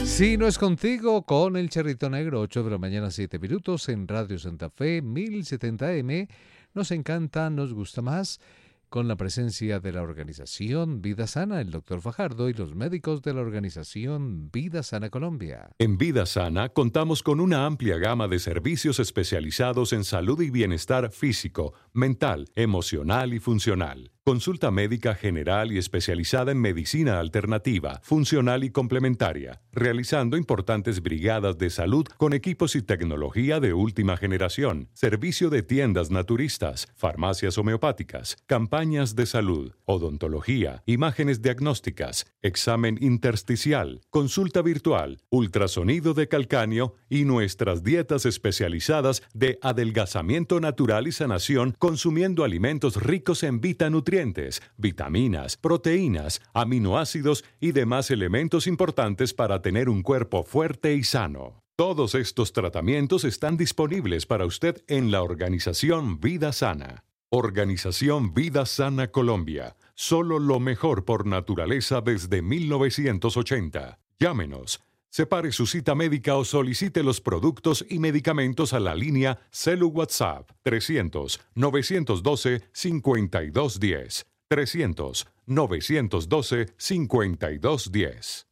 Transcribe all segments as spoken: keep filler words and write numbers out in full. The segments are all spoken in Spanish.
Si no es contigo, con el Charrito Negro, ocho de la mañana, siete minutos, en Radio Santa Fe, mil setenta eme. Nos encanta, nos gusta más, con la presencia de la organización Vida Sana, el doctor Fajardo y los médicos de la organización Vida Sana Colombia. En Vida Sana contamos con una amplia gama de servicios especializados en salud y bienestar físico, mental, emocional y funcional. Consulta médica general y especializada en medicina alternativa, funcional y complementaria, realizando importantes brigadas de salud con equipos y tecnología de última generación, servicio de tiendas naturistas, farmacias homeopáticas, campañas de salud, odontología, imágenes diagnósticas, examen intersticial, consulta virtual, ultrasonido de calcáneo y nuestras dietas especializadas de adelgazamiento natural y sanación consumiendo alimentos ricos en vitanutrientes, vitaminas, proteínas, aminoácidos y demás elementos importantes para tener un cuerpo fuerte y sano. Todos estos tratamientos están disponibles para usted en la organización Vida Sana. Organización Vida Sana Colombia. Solo lo mejor por naturaleza desde mil novecientos ochenta. Llámenos. Separe su cita médica o solicite los productos y medicamentos a la línea Celu WhatsApp trescientos, novecientos doce, cincuenta y dos diez. trescientos, novecientos doce, cincuenta y dos diez.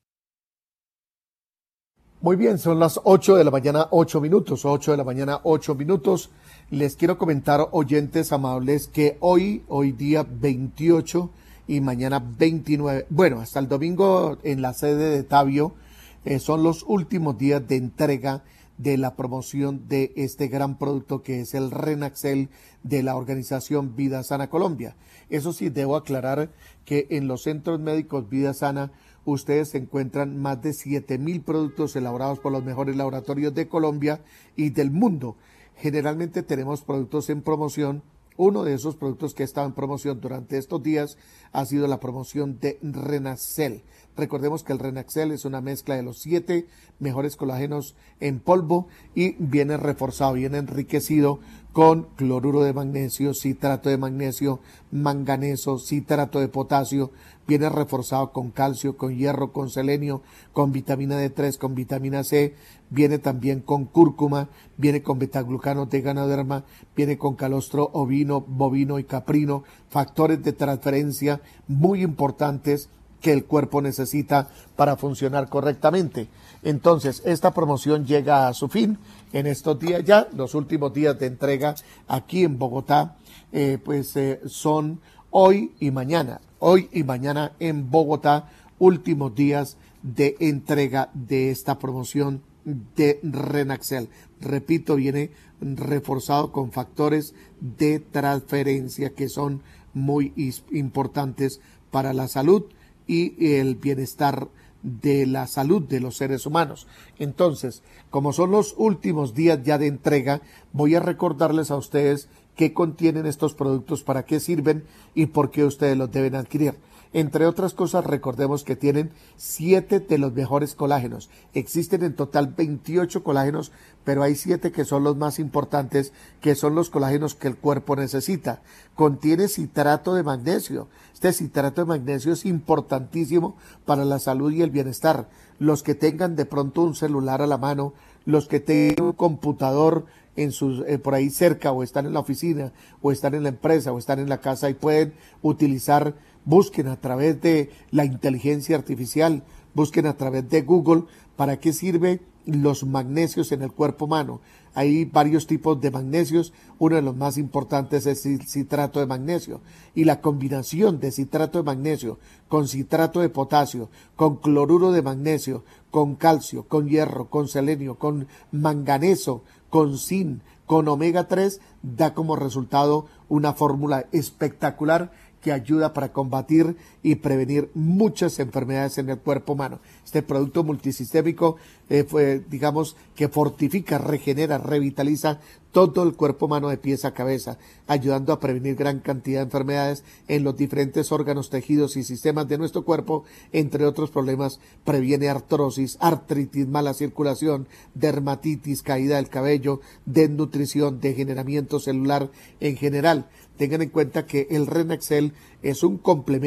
Muy bien, son las ocho de la mañana, ocho minutos, ocho de la mañana, ocho minutos. Les quiero comentar, oyentes amables, que hoy, hoy día veintiocho y mañana veintinueve, bueno, hasta el domingo en la sede de Tabio, Eh, son los últimos días de entrega de la promoción de este gran producto que es el Renaxel de la organización Vida Sana Colombia. Eso sí, debo aclarar que en los centros médicos Vida Sana ustedes encuentran más de siete mil productos elaborados por los mejores laboratorios de Colombia y del mundo. Generalmente tenemos productos en promoción. Uno de esos productos que ha estado en promoción durante estos días ha sido la promoción de Renaxel. Recordemos que el Renaxel es una mezcla de los siete mejores colágenos en polvo y viene reforzado, viene enriquecido con cloruro de magnesio, citrato de magnesio, manganeso, citrato de potasio, viene reforzado con calcio, con hierro, con selenio, con vitamina D tres, con vitamina C, viene también con cúrcuma, viene con betaglucano de ganoderma, viene con calostro ovino, bovino y caprino, factores de transferencia muy importantes que el cuerpo necesita para funcionar correctamente. Entonces, esta promoción llega a su fin en estos días ya, los últimos días de entrega aquí en Bogotá, eh, pues eh, son hoy y mañana, hoy y mañana en Bogotá, últimos días de entrega de esta promoción de Renaxel. Repito, viene reforzado con factores de transferencia que son muy importantes para la salud y el bienestar de la salud de los seres humanos. Entonces, como son los últimos días ya de entrega, voy a recordarles a ustedes qué contienen estos productos, para qué sirven y por qué ustedes los deben adquirir. Entre otras cosas, recordemos que tienen siete de los mejores colágenos. Existen en total veintiocho colágenos, pero hay siete que son los más importantes, que son los colágenos que el cuerpo necesita. Contiene citrato de magnesio. Este citrato de magnesio es importantísimo para la salud y el bienestar. Los que tengan de pronto un celular a la mano, los que tengan un computador en sus, eh, por ahí cerca, o están en la oficina, o están en la empresa, o están en la casa y pueden utilizar, busquen a través de la inteligencia artificial, busquen a través de Google para qué sirve los magnesios en el cuerpo humano. Hay varios tipos de magnesios, uno de los más importantes es el citrato de magnesio, y la combinación de citrato de magnesio con citrato de potasio, con cloruro de magnesio, con calcio, con hierro, con selenio, con manganeso, con zinc, con omega tres, da como resultado una fórmula espectacular que ayuda para combatir y prevenir muchas enfermedades en el cuerpo humano. Este producto multisistémico, eh, fue, digamos, que fortifica, regenera, revitaliza todo el cuerpo humano de pies a cabeza, ayudando a prevenir gran cantidad de enfermedades en los diferentes órganos, tejidos y sistemas de nuestro cuerpo. Entre otros problemas, previene artrosis, artritis, mala circulación, dermatitis, caída del cabello, desnutrición, degeneramiento celular en general. Tengan en cuenta que el Renaxel es un complemento nutritivo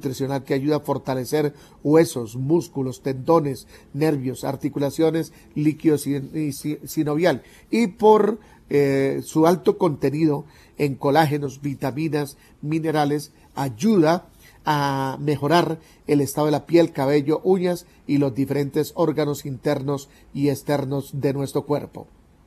nutricional que ayuda a fortalecer huesos, músculos, tendones, nervios, articulaciones, líquido sinovial. Y por eh, su alto contenido en colágenos, vitaminas, minerales, ayuda a mejorar el estado de la piel, cabello, uñas y los diferentes órganos internos y externos de nuestro cuerpo.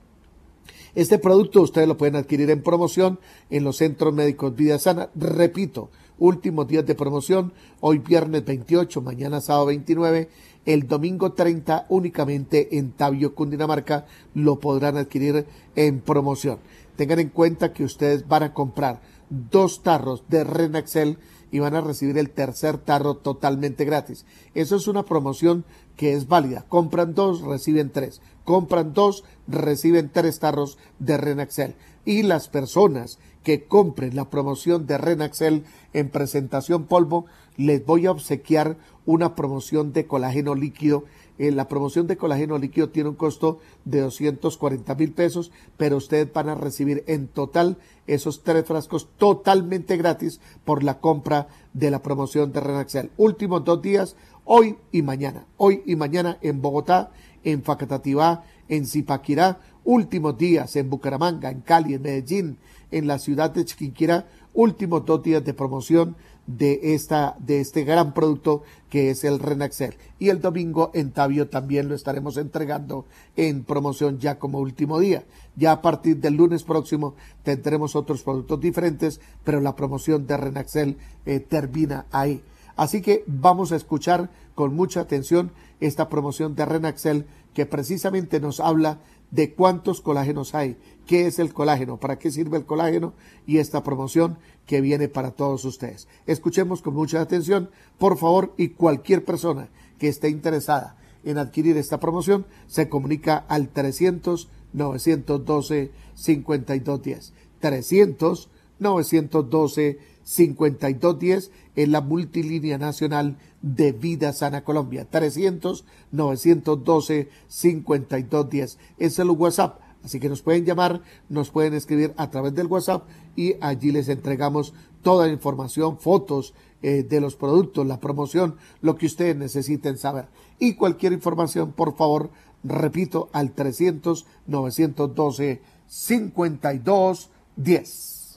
Este producto ustedes lo pueden adquirir en promoción en los centros médicos Vida Sana. Repito, últimos días de promoción, hoy viernes veintiocho, mañana sábado veintinueve, el domingo treinta únicamente en Tabio, Cundinamarca, lo podrán adquirir en promoción. Tengan en cuenta que ustedes van a comprar dos tarros de Renaxel y van a recibir el tercer tarro totalmente gratis. Eso es una promoción que es válida. Compran dos, reciben tres. Compran dos, reciben tres tarros de Renaxel. Y las personas que compren la promoción de Renaxel en presentación polvo, les voy a obsequiar una promoción de colágeno líquido. Eh, la promoción de colágeno líquido tiene un costo de doscientos cuarenta mil pesos, pero ustedes van a recibir en total esos tres frascos totalmente gratis por la compra de la promoción de Renaxel. Últimos dos días, hoy y mañana. Hoy y mañana en Bogotá, en Facatativá, en Zipaquirá. Últimos días en Bucaramanga, en Cali, en Medellín, en la ciudad de Chiquinquirá. Últimos dos días de promoción de esta de este gran producto que es el Renaxel. Y el domingo en Tabio también lo estaremos entregando en promoción ya como último día. Ya a partir del lunes próximo tendremos otros productos diferentes, pero la promoción de Renaxel eh, termina ahí. Así que vamos a escuchar con mucha atención esta promoción de Renaxel que precisamente nos habla de cuántos colágenos hay, qué es el colágeno, para qué sirve el colágeno y esta promoción que viene para todos ustedes. Escuchemos con mucha atención, por favor, y cualquier persona que esté interesada en adquirir esta promoción se comunica al trescientos, novecientos doce, cincuenta y dos diez. trescientos, novecientos doce, cincuenta y dos diez en la multilínea nacional de Vida Sana Colombia. trescientos, novecientos doce, cincuenta y dos diez. Es el WhatsApp, así que nos pueden llamar, nos pueden escribir a través del WhatsApp y allí les entregamos toda la información, fotos eh, de los productos, la promoción, lo que ustedes necesiten saber. Y cualquier información, por favor, repito, al trescientos, novecientos doce, cincuenta y dos diez.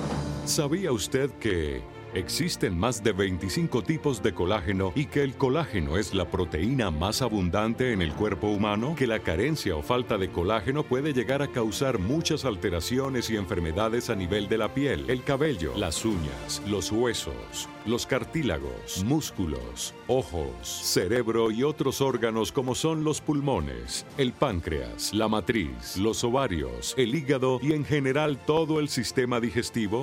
¿Sabía usted que existen más de veinticinco tipos de colágeno y que el colágeno es la proteína más abundante en el cuerpo humano? Que la carencia o falta de colágeno puede llegar a causar muchas alteraciones y enfermedades a nivel de la piel, el cabello, las uñas, los huesos, los cartílagos, músculos, ojos, cerebro y otros órganos como son los pulmones, el páncreas, la matriz, los ovarios, el hígado y en general todo el sistema digestivo.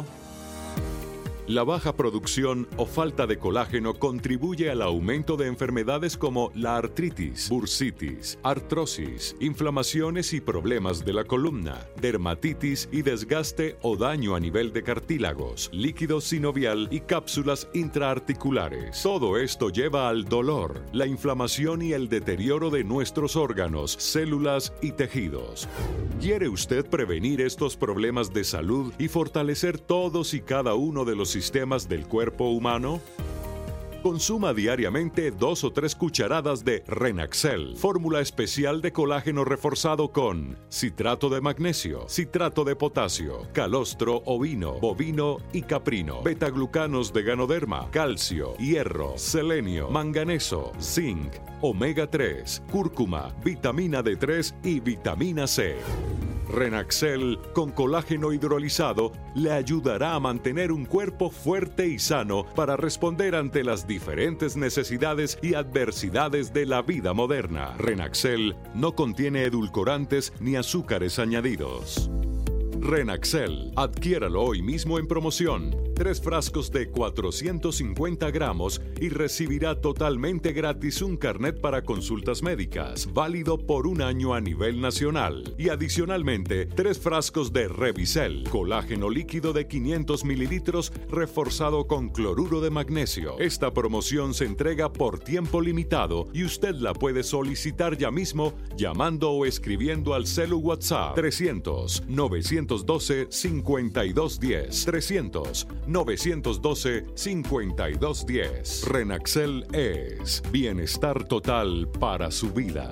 La baja producción o falta de colágeno contribuye al aumento de enfermedades como la artritis, bursitis, artrosis, inflamaciones y problemas de la columna, dermatitis y desgaste o daño a nivel de cartílagos, líquido sinovial y cápsulas intraarticulares. Todo esto lleva al dolor, la inflamación y el deterioro de nuestros órganos, células y tejidos. ¿Quiere usted prevenir estos problemas de salud y fortalecer todos y cada uno de los sistemas del cuerpo humano? Consuma diariamente dos o tres cucharadas de Renaxel, fórmula especial de colágeno reforzado con citrato de magnesio, citrato de potasio, calostro ovino, bovino y caprino, betaglucanos de ganoderma, calcio, hierro, selenio, manganeso, zinc, omega tres, cúrcuma, vitamina D tres y vitamina C. Renaxel con colágeno hidrolizado le ayudará a mantener un cuerpo fuerte y sano para responder ante las diferentes necesidades y adversidades de la vida moderna. Renaxel no contiene edulcorantes ni azúcares añadidos. Renaxel, adquiéralo hoy mismo en promoción. Tres frascos de cuatrocientos cincuenta gramos y recibirá totalmente gratis un carnet para consultas médicas, válido por un año a nivel nacional. Y adicionalmente, tres frascos de Revisel, colágeno líquido de quinientos mililitros reforzado con cloruro de magnesio. Esta promoción se entrega por tiempo limitado y usted la puede solicitar ya mismo llamando o escribiendo al celu WhatsApp trescientos, novecientos doce, cincuenta y dos diez, trescientos, nueve uno dos, cinco dos uno cero. Renaxel es bienestar total para su vida.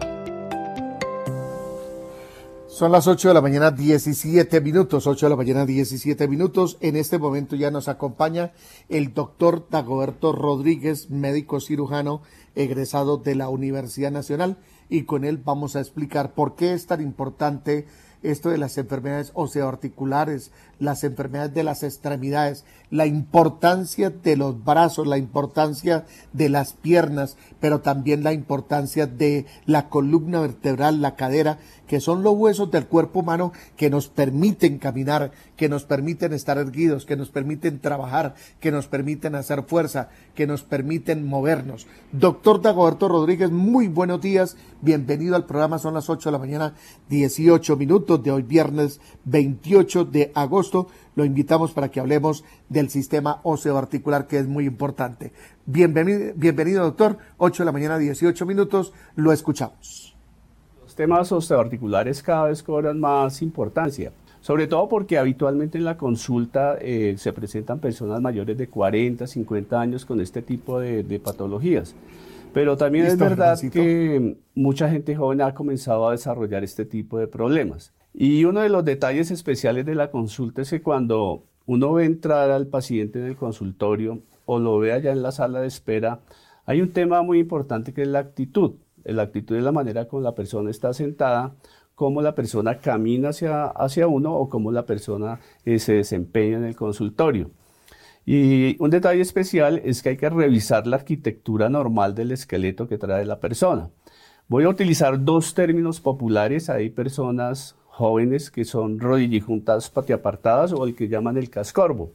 Son las ocho de la mañana, diecisiete minutos, ocho de la mañana, diecisiete minutos. En este momento ya nos acompaña el doctor Dagoberto Rodríguez, médico cirujano egresado de la Universidad Nacional, y con él vamos a explicar por qué es tan importante esto de las enfermedades osteoarticulares, las enfermedades de las extremidades, la importancia de los brazos, la importancia de las piernas, pero también la importancia de la columna vertebral, la cadera, que son los huesos del cuerpo humano que nos permiten caminar, que nos permiten estar erguidos, que nos permiten trabajar, que nos permiten hacer fuerza, que nos permiten movernos. Doctor Dagoberto Rodríguez, muy buenos días, bienvenido al programa. Son las ocho de la mañana, dieciocho minutos de hoy, viernes veintiocho de agosto. Lo invitamos para que hablemos del sistema osteoarticular, que es muy importante. Bienvenido, bienvenido doctor, ocho de la mañana, dieciocho minutos, lo escuchamos. Los temas osteoarticulares cada vez cobran más importancia, sobre todo porque habitualmente en la consulta eh, se presentan personas mayores de cuarenta, cincuenta años con este tipo de, de patologías. Pero también es verdad que mucha gente joven ha comenzado a desarrollar este tipo de problemas. Y uno de los detalles especiales de la consulta es que cuando uno ve entrar al paciente en el consultorio o lo ve allá en la sala de espera, hay un tema muy importante que es la actitud. La actitud es la manera como la persona está sentada, cómo la persona camina hacia, hacia uno o cómo la persona eh, se desempeña en el consultorio. Y un detalle especial es que hay que revisar la arquitectura normal del esqueleto que trae la persona. Voy a utilizar dos términos populares. Hay personas jóvenes que son rodillijuntas patiapartadas o el que llaman el cascorbo.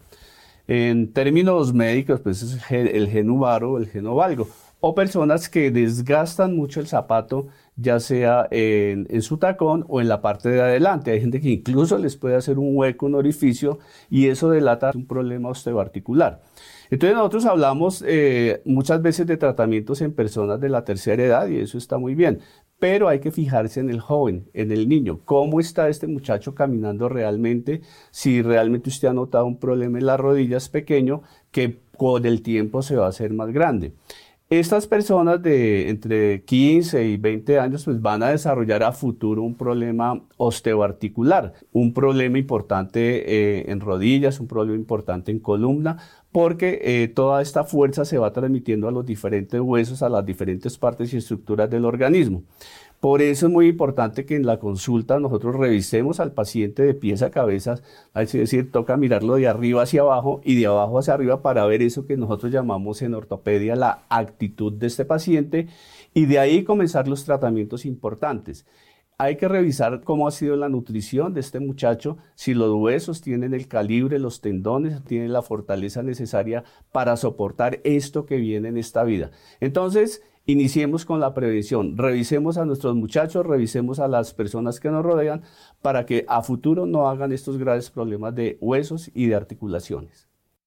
En términos médicos, pues es el genuvaro o el genovalgo. O personas que desgastan mucho el zapato, ya sea en, en su tacón o en la parte de adelante. Hay gente que incluso les puede hacer un hueco, un orificio, y eso delata un problema osteoarticular. Entonces nosotros hablamos eh, muchas veces de tratamientos en personas de la tercera edad, y eso está muy bien, pero hay que fijarse en el joven, en el niño. ¿Cómo está este muchacho caminando realmente? Si realmente usted ha notado un problema en las rodillas pequeño, que con el tiempo se va a hacer más grande. Estas personas de entre quince y veinte años pues van a desarrollar a futuro un problema osteoarticular, un problema importante eh, en rodillas, un problema importante en columna, porque eh, toda esta fuerza se va transmitiendo a los diferentes huesos, a las diferentes partes y estructuras del organismo. Por eso es muy importante que en la consulta nosotros revisemos al paciente de pies a cabeza, es decir, toca mirarlo de arriba hacia abajo y de abajo hacia arriba para ver eso que nosotros llamamos en ortopedia la actitud de este paciente, y de ahí comenzar los tratamientos importantes. Hay que revisar cómo ha sido la nutrición de este muchacho, si los huesos tienen el calibre, los tendones tienen la fortaleza necesaria para soportar esto que viene en esta vida. Entonces, iniciemos con la prevención, revisemos a nuestros muchachos, revisemos a las personas que nos rodean para que a futuro no hagan estos graves problemas de huesos y de articulaciones.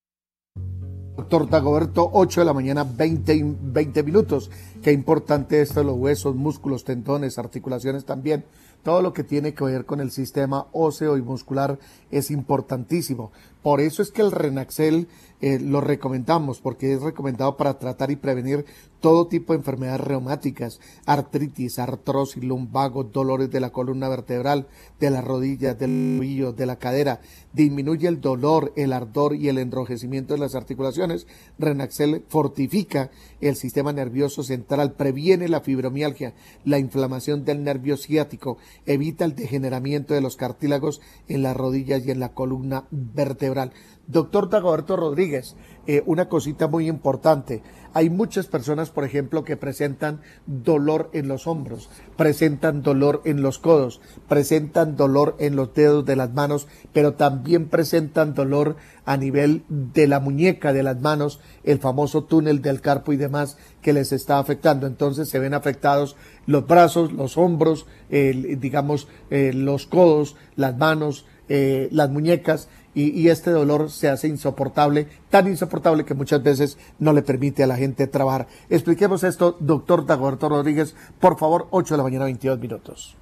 Doctor Dagoberto, ocho de la mañana, veinte, veinte minutos. Qué importante esto, los huesos, músculos, tendones, articulaciones también. Todo lo que tiene que ver con el sistema óseo y muscular es importantísimo. Por eso es que el Renaxel eh, lo recomendamos, porque es recomendado para tratar y prevenir todo tipo de enfermedades reumáticas, artritis, artrosis, lumbago, dolores de la columna vertebral, de las rodillas, del tobillo, de la cadera. Disminuye el dolor, el ardor y el enrojecimiento de las articulaciones. Renaxel fortifica el sistema nervioso central, previene la fibromialgia, la inflamación del nervio ciático, evita el degeneramiento de los cartílagos en las rodillas y en la columna vertebral. Doctor Dagoberto Rodríguez, eh, una cosita muy importante. Hay muchas personas, por ejemplo, que presentan dolor en los hombros, presentan dolor en los codos, presentan dolor en los dedos de las manos, pero también presentan dolor a nivel de la muñeca de las manos, el famoso túnel del carpo y demás que les está afectando. Entonces se ven afectados los brazos, los hombros, eh, digamos, eh, los codos, las manos, eh, las muñecas. Y, y este dolor se hace insoportable, tan insoportable que muchas veces no le permite a la gente trabajar. Expliquemos esto, doctor Dagoberto Rodríguez, por favor, ocho de la mañana, veintidós minutos.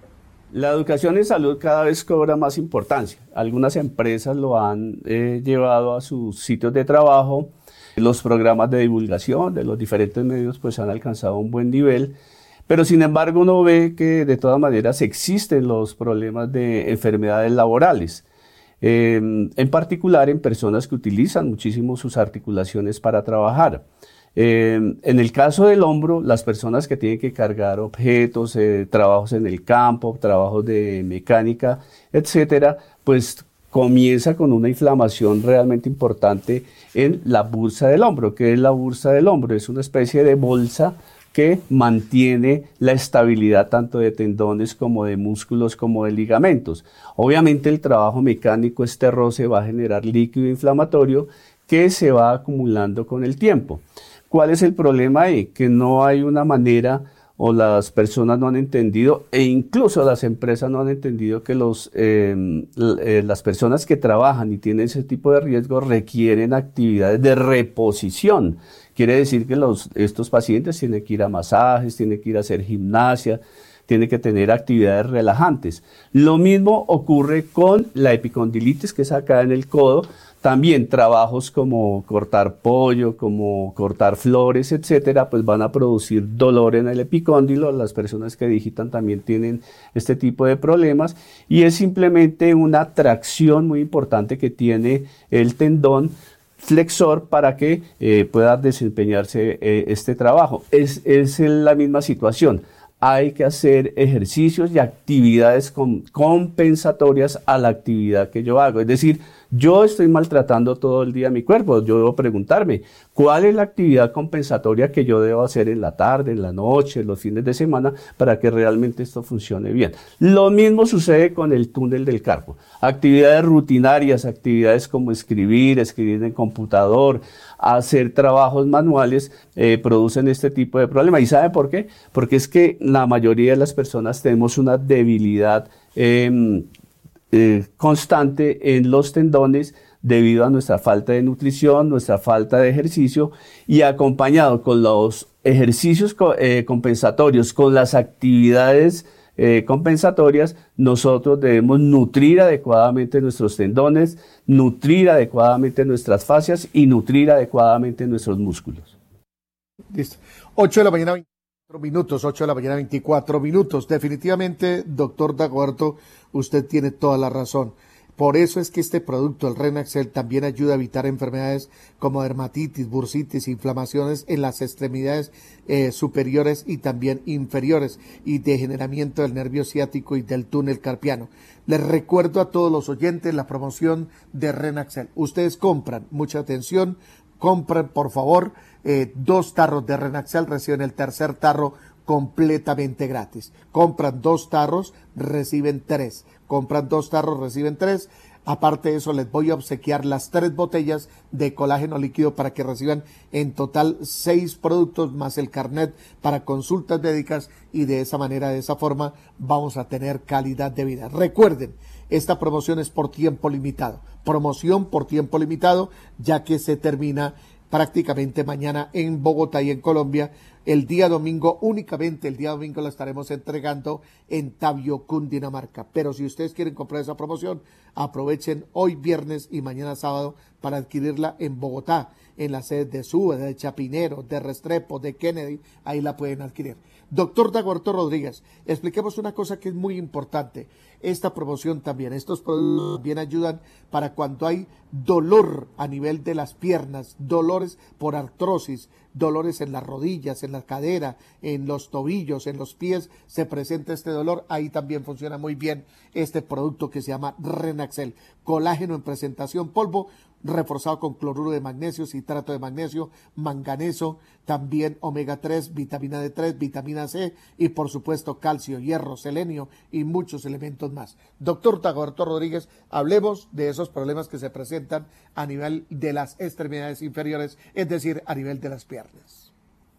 La educación en salud cada vez cobra más importancia. Algunas empresas lo han eh, llevado a sus sitios de trabajo. Los programas de divulgación de los diferentes medios pues han alcanzado un buen nivel. Pero sin embargo uno ve que de todas maneras existen los problemas de enfermedades laborales. Eh, en particular en personas que utilizan muchísimo sus articulaciones para trabajar. Eh, en el caso del hombro, las personas que tienen que cargar objetos, eh, trabajos en el campo, trabajos de mecánica, etcétera, pues comienza con una inflamación realmente importante en la bursa del hombro. ¿Qué es la bursa del hombro? Es una especie de bolsa que mantiene la estabilidad tanto de tendones como de músculos como de ligamentos. Obviamente el trabajo mecánico, este roce va a generar líquido inflamatorio que se va acumulando con el tiempo. ¿Cuál es el problema ahí? Que no hay una manera o las personas no han entendido e incluso las empresas no han entendido que los, eh, eh, las personas que trabajan y tienen ese tipo de riesgo requieren actividades de reposición. Quiere decir que los, estos pacientes tienen que ir a masajes, tienen que ir a hacer gimnasia, tienen que tener actividades relajantes. Lo mismo ocurre con la epicondilitis, que es acá en el codo. También trabajos como cortar pollo, como cortar flores, etcétera, pues van a producir dolor en el epicóndilo. Las personas que digitan también tienen este tipo de problemas y es simplemente una tracción muy importante que tiene el tendón flexor para que eh, pueda desempeñarse eh, este trabajo. Es, es la misma situación. Hay que hacer ejercicios y actividades con, compensatorias a la actividad que yo hago. Es decir, yo estoy maltratando todo el día mi cuerpo. Yo debo preguntarme, ¿cuál es la actividad compensatoria que yo debo hacer en la tarde, en la noche, en los fines de semana, para que realmente esto funcione bien? Lo mismo sucede con el túnel del carpo. Actividades rutinarias, actividades como escribir, escribir en computador, hacer trabajos manuales, eh, producen este tipo de problemas. ¿Y sabe por qué? Porque es que la mayoría de las personas tenemos una debilidad eh, eh, constante en los tendones debido a nuestra falta de nutrición, nuestra falta de ejercicio y acompañado con los ejercicios co eh, compensatorios, con las actividades eh, compensatorias, nosotros debemos nutrir adecuadamente nuestros tendones, nutrir adecuadamente nuestras fascias y nutrir adecuadamente nuestros músculos. Listo. ocho de la mañana, veinticuatro minutos, ocho de la mañana, veinticuatro minutos. Definitivamente, doctor Dagoberto, usted tiene toda la razón. Por eso es que este producto, el Renaxel, también ayuda a evitar enfermedades como dermatitis, bursitis, inflamaciones en las extremidades eh, superiores y también inferiores y degeneramiento del nervio ciático y del túnel carpiano. Les recuerdo a todos los oyentes la promoción de Renaxel. Ustedes compran, mucha atención, compren por favor eh, dos tarros de Renaxel, reciben el tercer tarro completamente gratis. Compran dos tarros, reciben tres. Compran dos tarros, reciben tres. Aparte de eso, les voy a obsequiar las tres botellas de colágeno líquido para que reciban en total seis productos más el carnet para consultas médicas y de esa manera, de esa forma, vamos a tener calidad de vida. Recuerden, esta promoción es por tiempo limitado. Promoción por tiempo limitado, ya que se termina prácticamente mañana en Bogotá y en Colombia. El día domingo, únicamente el día domingo la estaremos entregando en Tabio, Cundinamarca. Pero si ustedes quieren comprar esa promoción, aprovechen hoy viernes y mañana sábado para adquirirla en Bogotá, en la sede de Suba, de Chapinero, de Restrepo, de Kennedy, ahí la pueden adquirir. Doctor Dagoberto Rodríguez, expliquemos una cosa que es muy importante. Esta promoción también, estos productos también ayudan para cuando hay dolor a nivel de las piernas, dolores por artrosis, dolores en las rodillas, en la cadera, en los tobillos, en los pies, se presenta este dolor, ahí también funciona muy bien este producto que se llama Renaxel, colágeno en presentación polvo, reforzado con cloruro de magnesio, citrato de magnesio, manganeso, también omega tres, vitamina D tres, vitamina C y por supuesto calcio, hierro, selenio y muchos elementos más. Doctor Dagoberto Rodríguez, hablemos de esos problemas que se presentan a nivel de las extremidades inferiores, es decir, a nivel de las piernas.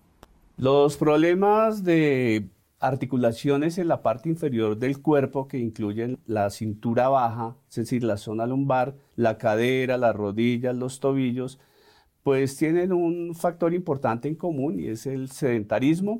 Los problemas de articulaciones en la parte inferior del cuerpo que incluyen la cintura baja, es decir, la zona lumbar, la cadera, las rodillas, los tobillos, pues tienen un factor importante en común y es el sedentarismo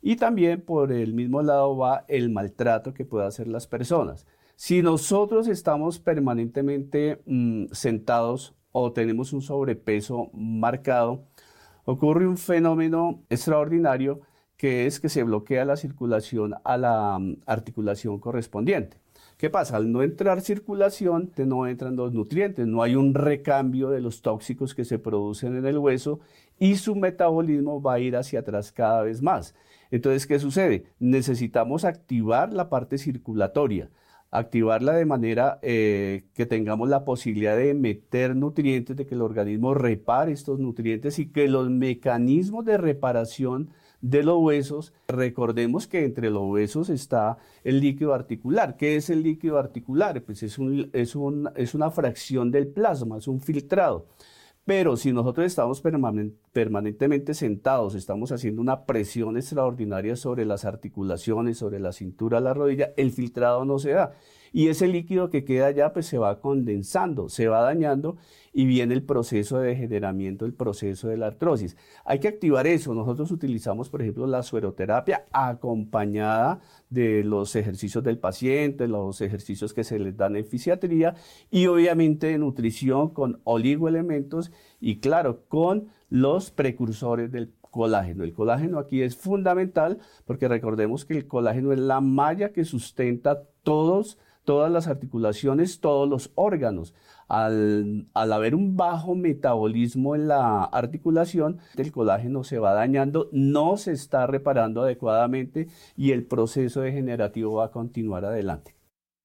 Y también por el mismo lado va el maltrato que pueden hacer las personas. Si nosotros estamos permanentemente mmm, sentados o tenemos un sobrepeso marcado, ocurre un fenómeno extraordinario que es que se bloquea la circulación a la um, articulación correspondiente. ¿Qué pasa? Al no entrar circulación, no entran los nutrientes, no hay un recambio de los tóxicos que se producen en el hueso y su metabolismo va a ir hacia atrás cada vez más. Entonces, ¿qué sucede? Necesitamos activar la parte circulatoria, activarla de manera eh, que tengamos la posibilidad de meter nutrientes, de que el organismo repare estos nutrientes y que los mecanismos de reparación de los huesos, recordemos que entre los huesos está el líquido articular. ¿Qué es el líquido articular? Pues es, un, es, un, es una fracción del plasma, es un filtrado. Pero si nosotros estamos permanen- permanentemente sentados, estamos haciendo una presión extraordinaria sobre las articulaciones, sobre la cintura, la rodilla, el filtrado no se da. Y ese líquido que queda allá pues se va condensando, se va dañando y viene el proceso de degeneramiento, el proceso de la artrosis. Hay que activar eso. Nosotros utilizamos, por ejemplo, la sueroterapia acompañada de los ejercicios del paciente, los ejercicios que se les dan en fisiatría y obviamente de nutrición con oligoelementos y claro, con los precursores del colágeno. El colágeno aquí es fundamental porque recordemos que el colágeno es la malla que sustenta todos todas las articulaciones, todos los órganos. Al, al haber un bajo metabolismo en la articulación, el colágeno se va dañando, no se está reparando adecuadamente y el proceso degenerativo va a continuar adelante.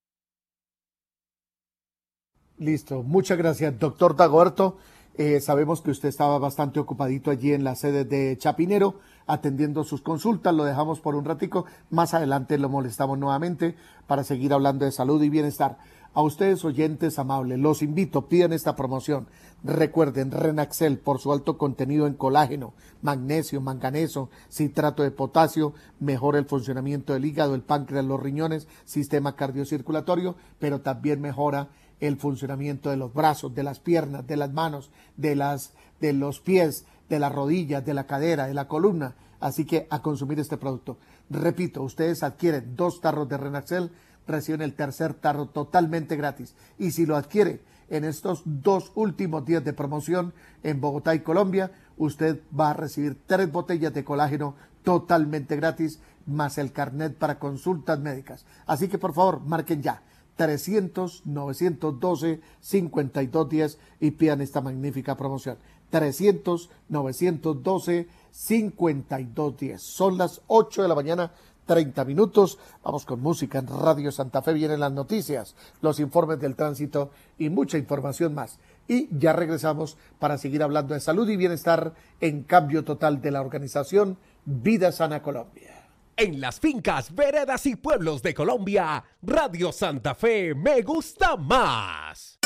Listo, muchas gracias, doctor Dagoberto. Eh, sabemos que usted estaba bastante ocupadito allí en la sede de Chapinero atendiendo sus consultas, lo dejamos por un ratico, más adelante lo molestamos nuevamente para seguir hablando de salud y bienestar. A ustedes oyentes amables, los invito, pidan esta promoción. Recuerden, Renaxel por su alto contenido en colágeno, magnesio, manganeso, citrato de potasio, mejora el funcionamiento del hígado, el páncreas, los riñones, sistema cardiocirculatorio, pero también mejora el funcionamiento de los brazos, de las piernas, de las manos, de las, de los pies, de las rodillas, de la cadera, de la columna. Así que a consumir este producto. Repito, ustedes adquieren dos tarros de Renaxel, reciben el tercer tarro totalmente gratis. Y si lo adquiere en estos dos últimos días de promoción en Bogotá y Colombia, usted va a recibir tres botellas de colágeno totalmente gratis, más el carnet para consultas médicas. Así que por favor, marquen ya. trescientos, novecientos doce, cincuenta y dos diez y pidan esta magnífica promoción. trescientos, novecientos doce, cincuenta y dos diez. Son las ocho de la mañana, treinta minutos. Vamos con música en Radio Santa Fe. Vienen las noticias, los informes del tránsito y mucha información más. Y ya regresamos para seguir hablando de salud y bienestar en Cambio Total de la organización Vida Sana Colombia. En las fincas, veredas y pueblos de Colombia, Radio Santa Fe me gusta más.